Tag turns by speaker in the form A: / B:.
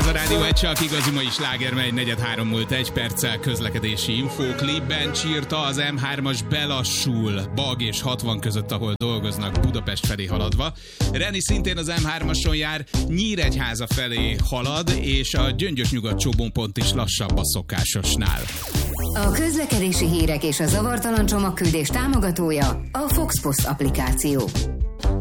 A: a Rádió Egy, csak igazi mai sláger, megy 4:03 múlt 1 perccel. Közlekedési infóklipben csírta az M3-as belassul Bag és 60 között, ahol dolgoznak, Budapest felé haladva. Reni szintén az M3-ason jár, Nyíregyháza felé halad, és a Gyöngyös-Nyugat csóbópont is lassabb a szokásosnál.
B: A közlekedési hírek és a zavartalan csomagküldés támogatója a Fox Post applikáció.